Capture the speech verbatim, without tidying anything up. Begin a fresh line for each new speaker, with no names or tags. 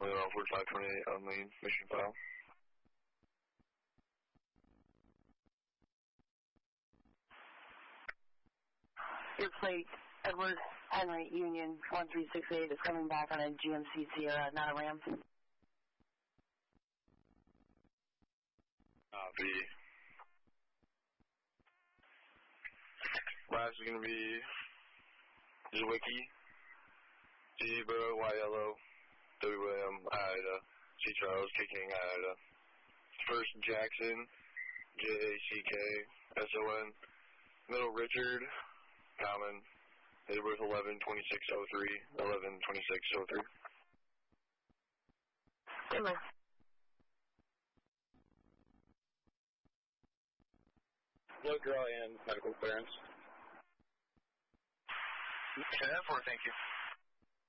Leon forty-five twenty-eight on the mission file.
Your plate, Edward Henry Union one three six eight is coming back on a G M C Sierra, not a Ram.
Copy. Last is going to be Zwicky, Zebra, Y Yellow, W M, Ida, C Charles, K King, Ida. First Jackson, J A C K, S O N. Middle Richard, Common. Date of birth eleven twenty-six oh three, eleven twenty-six oh three.
Zimmer.
Low draw and medical clearance.
ten four, thank you.